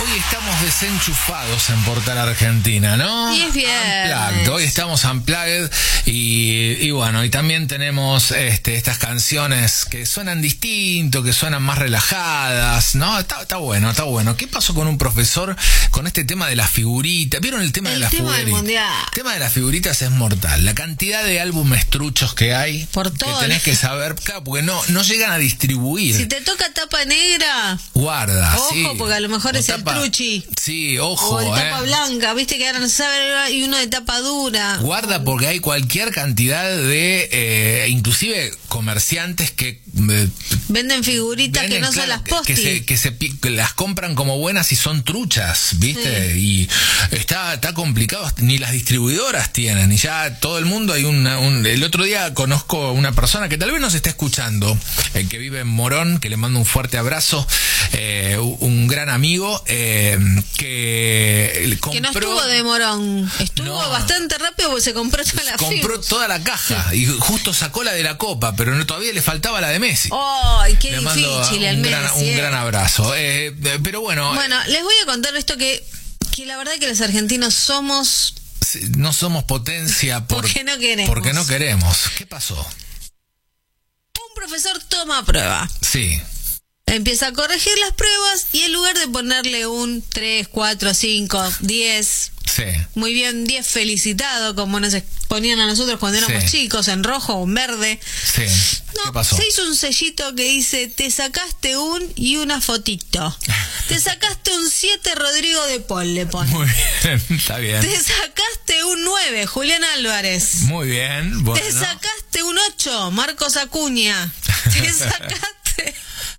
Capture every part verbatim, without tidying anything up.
hoy estamos desenchufados en Portal Argentina, ¿no? Y es viernes. Hoy estamos unplugged y, y bueno, y también tenemos este, estas canciones que suenan distinto, que suenan más relajadas, ¿no? Está, está bueno, está bueno. ¿Qué pasó con un profesor con este tema de las figuritas? ¿Vieron el tema el de las tema figuritas? del mundial. El tema de las figuritas es mortal. La cantidad de álbumes truchos que hay, Por todo, que tenés que saber, claro, porque no, no llegan a distribuir. Si te toca tapa negra, guarda, ojo, sí. porque a lo mejor O es tapa, el truchi. Sí, ojo, O el tapa eh. blanca, viste que ahora no se sabe, y uno de tapa dura. Guarda, porque hay cualquier cantidad de, eh, inclusive comerciantes que eh, venden figuritas venden, que no claro, son las que posti. se, que se que las compran como buenas y son truchas, ¿viste? Sí. Y está, está complicado, ni las distribuidoras tienen, y ya todo el mundo hay una, un... El otro día conozco una persona que tal vez nos está escuchando, el que vive en Morón, que le mando un fuerte abrazo, eh, un gran amigo, eh, que compró... Que no estuvo de Morón, estuvo no, bastante rápido porque se compró toda la compró fibus. toda la caja y justo sacó la de la Copa, pero no, todavía le faltaba la de Messi. ¡Ay, qué le difícil! mando un, al gran, Messi, un eh. gran abrazo. Eh, pero bueno... Bueno, les voy a contar esto que, que la verdad que los argentinos somos... No somos potencia por, porque no queremos. Porque no queremos. ¿Qué pasó? Un profesor toma prueba. Sí. Empieza a corregir las pruebas y en lugar de ponerle un tres, cuatro, cinco, diez... Sí. Muy bien, diez felicitado, como nos ponían a nosotros cuando éramos sí. chicos, en rojo o en verde. Sí. No, ¿qué pasó? Se hizo un sellito que dice, te sacaste un y una fotito. Te sacaste un siete, Rodrigo de Paul, le pone. Muy bien, está bien. Te sacaste un nueve, Julián Álvarez. Muy bien, bueno. Te sacaste un ocho, Marcos Acuña. Te sacaste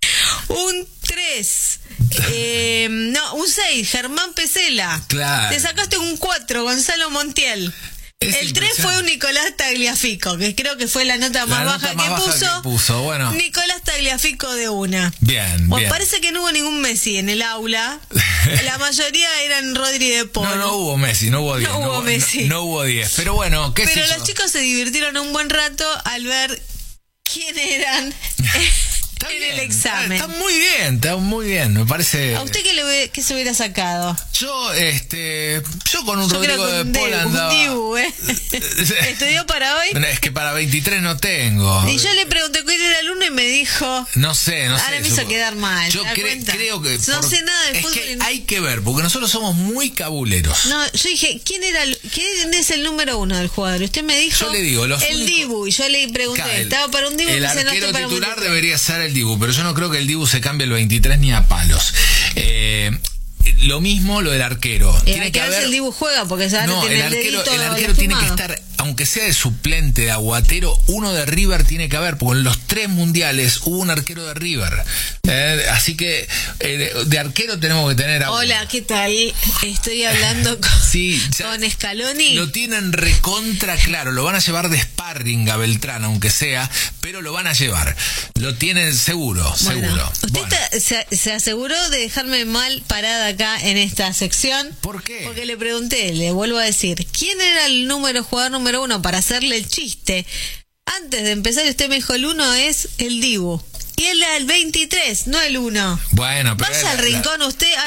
un tres. Eh, no, un seis, Germán Pesela. Claro. Te sacaste un cuatro, Gonzalo Montiel. Es el tres fue un Nicolás Tagliafico, que creo que fue la nota más, la baja, nota más que, baja puso. que puso. Bueno. Nicolás Tagliafico de una. Bien, o bien. Parece que no hubo ningún Messi en el aula. La mayoría eran Rodri de Paul. No, no hubo Messi, no hubo diez. No, no hubo Messi. No, no hubo diez. Pero bueno, ¿qué Pero sé los yo? chicos se divirtieron un buen rato al ver quién eran. Está en bien, el examen. Está muy bien, está muy bien, me parece. ¿A usted qué, le, qué se hubiera sacado? Yo, este, yo con un yo Rodrigo creo que un de Paul andaba. Un Dibu, ¿eh? ¿Estudió para hoy? Es que para veintitrés no tengo. Y yo le pregunté cuál era el uno y me dijo. No sé, no sé. Ahora me hizo quedar mal. Yo cre creo que. No por, sé nada de es fútbol. Que hay que ver, porque nosotros somos muy cabuleros. No, yo dije, ¿quién era el, quién es el número uno del jugador? Usted me dijo. Yo le digo, los el únicos... Dibu. Y yo le pregunté, Claro, el, ¿estaba para un Dibu? El y dice, arquero no, para titular un debería ser el Dibu, pero yo no creo que el Dibu se cambie el veintitrés ni a palos. Eh. Lo mismo lo del arquero. El tiene arquero que haber... el Dibu juega porque ya no, tiene el el arquero, dedito el arquero tiene que lastimado. estar, aunque sea de suplente, de aguatero, uno de River tiene que haber, porque en los tres mundiales hubo un arquero de River. Eh, así que eh, de, de arquero tenemos que tener a Hola, uno. ¿qué tal? Estoy hablando con, sí, con Scaloni. Lo tienen recontra claro, lo van a llevar de sparring a Beltrán, aunque sea, pero lo van a llevar. Lo tienen seguro, bueno, seguro. ¿Usted Bueno. está, se, se aseguró de dejarme mal parada acá en esta sección? ¿Por qué? Porque le pregunté, le vuelvo a decir, ¿quién era el número jugador número uno para hacerle el chiste? Antes de empezar usted me dijo el uno es el Dibu. Y él era el veintitrés, no el uno. Bueno, pero vaya la, al rincón la, usted.